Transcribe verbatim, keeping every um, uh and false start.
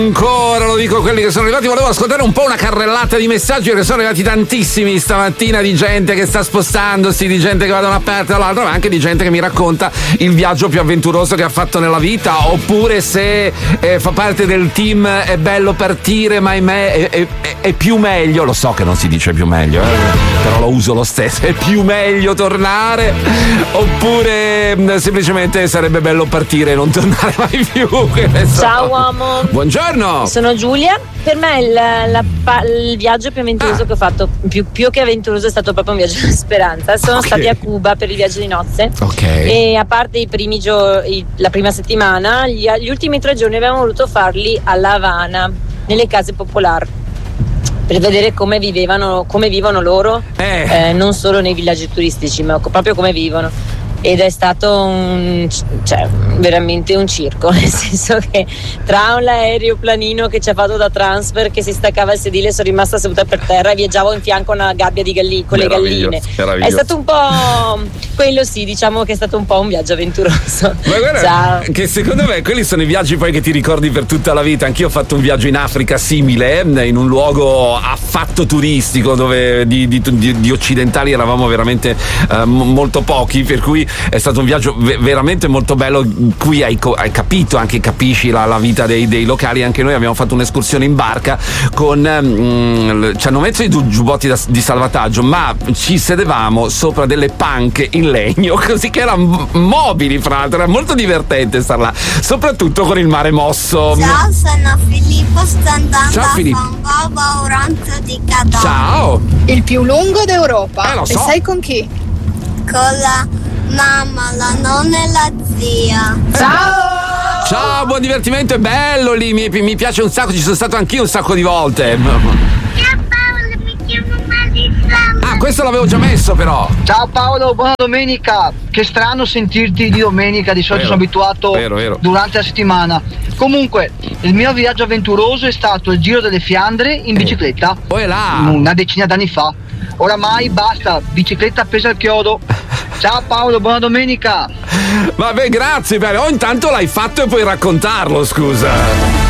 Ancora lo dico a quelli che sono arrivati, volevo ascoltare un po' una carrellata di messaggi perché sono arrivati tantissimi stamattina di gente che sta spostandosi, di gente che va da una parte all'altra, ma anche di gente che mi racconta il viaggio più avventuroso che ha fatto nella vita, oppure se eh, fa parte del team è bello partire ma ahimè è, è, è, è più meglio, lo so che non si dice più meglio, eh, però lo uso lo stesso, è più meglio tornare, oppure mh, semplicemente sarebbe bello partire e non tornare mai più. Ciao uomo. Buongiorno. Sono Giulia. Per me il, la, il viaggio più avventuroso ah. che ho fatto, più, più che avventuroso, è stato proprio un viaggio di speranza. Sono okay. stati a Cuba per il viaggio di nozze. Okay. E a parte i primi giorni, la prima settimana, gli, gli ultimi tre giorni abbiamo voluto farli a La Habana, nelle case popolari, per vedere come vivevano, come vivono loro, eh. Eh, non solo nei villaggi turistici, ma proprio come vivono. Ed è stato un, cioè, veramente un circo, nel senso che tra un aeroplanino che ci ha fatto da transfer, che si staccava il sedile, sono rimasta seduta per terra e viaggiavo in fianco a una gabbia di galline, con le galline. È stato un po', quello sì, diciamo che è stato un po' un viaggio avventuroso. Ma guarda, ciao. Che secondo me quelli sono i viaggi poi che ti ricordi per tutta la vita. Anch'io ho fatto un viaggio in Africa simile, in un luogo affatto turistico dove di, di, di, di occidentali eravamo veramente uh, molto pochi, per cui è stato un viaggio v- veramente molto bello. Qui hai, co- hai capito, anche capisci la, la vita dei, dei locali. Anche noi abbiamo fatto un'escursione in barca con mm, ci hanno messo i giubbotti da, di salvataggio, ma ci sedevamo sopra delle panche in legno, così che erano mobili, fra l'altro era molto divertente star là, soprattutto con il mare mosso. Ciao, sono Filippo, sto andando Ciao, a Filippo. San Bobo Oranzo di Cadore. Ciao. Il più lungo d'Europa. Eh, lo so. E sai con chi? Con la mamma, la nonna e la zia. Ciao! Ciao, buon divertimento, è bello lì, mi, mi piace un sacco, ci sono stato anch'io un sacco di volte. Ciao Paolo, mi chiamo Marisa. Ah, questo l'avevo già messo però. Ciao Paolo, buona domenica. Che strano sentirti di domenica, di solito Vero, sono abituato vero, vero. durante la settimana. Comunque, il mio viaggio avventuroso è stato il Giro delle Fiandre in bicicletta. Poi là. Una decina d'anni fa. Oramai basta, bicicletta appesa al chiodo. Ciao Paolo, buona domenica. Vabbè, grazie, bene. Oh, intanto l'hai fatto e puoi raccontarlo, scusa.